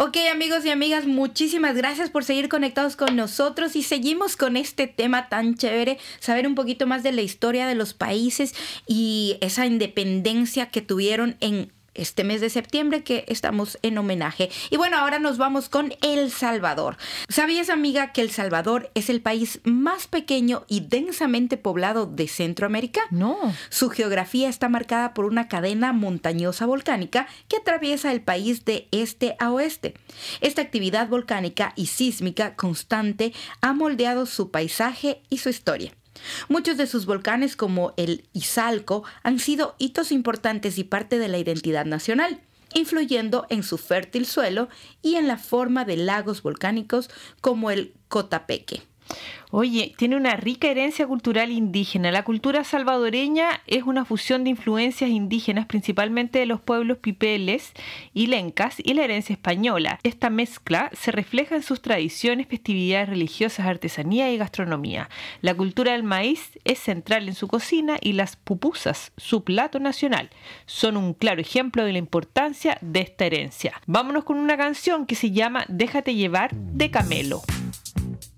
Ok, amigos y amigas, muchísimas gracias por seguir conectados con nosotros y seguimos con este tema tan chévere, saber un poquito más de la historia de los países y esa independencia que tuvieron en este mes de septiembre que estamos en homenaje. Y bueno, ahora nos vamos con El Salvador. ¿Sabías, amiga, que El Salvador es el país más pequeño y densamente poblado de Centroamérica? No. Su geografía está marcada por una cadena montañosa volcánica que atraviesa el país de este a oeste. Esta actividad volcánica y sísmica constante ha moldeado su paisaje y su historia. Muchos de sus volcanes, como el Izalco, han sido hitos importantes y parte de la identidad nacional, influyendo en su fértil suelo y en la forma de lagos volcánicos como el Cotapeque. Oye, tiene una rica herencia cultural indígena. La cultura salvadoreña es una fusión de influencias indígenas, principalmente de los pueblos pipeles y lencas, y la herencia española. Esta mezcla se refleja en sus tradiciones, festividades religiosas, artesanía y gastronomía. La cultura del maíz es central en su cocina y las pupusas, su plato nacional, son un claro ejemplo de la importancia de esta herencia. Vámonos con una canción que se llama Déjate llevar de Camelo.